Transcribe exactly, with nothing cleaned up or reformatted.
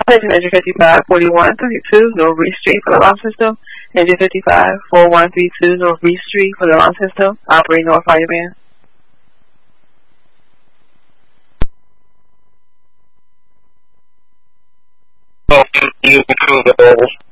Station engine fifty-five forty-one thirty-two, North Reed Street for the alarm system. Engine fifty-five forty-one thirty-two, North Reed Street for the alarm system. Operating North Fireman. You control the